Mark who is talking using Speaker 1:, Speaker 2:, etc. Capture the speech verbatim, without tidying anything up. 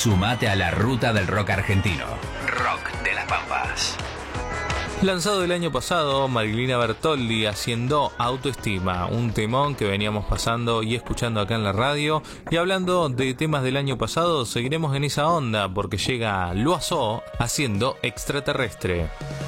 Speaker 1: Sumate a la ruta del rock argentino. Rock de las Pampas.
Speaker 2: Lanzado el año pasado, Marilina Bertoldi haciendo Autoestima, un temón que veníamos pasando y escuchando acá en la radio. Y hablando de temas del año pasado, seguiremos en esa onda porque llega Loiseau haciendo Extraterrestre.